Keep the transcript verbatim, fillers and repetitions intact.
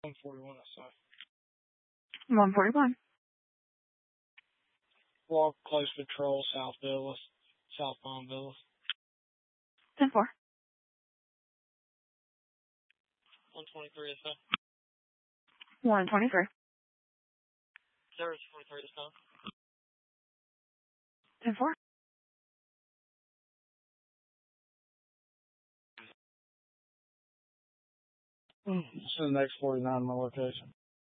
one forty-one, I saw. one forty-one. Walk close patrol, South Villas, South Palm Villas. ten four. one twenty-three, I saw. one twenty-three. zero twenty-three, I saw. ten four. This is the next forty-nine, my location.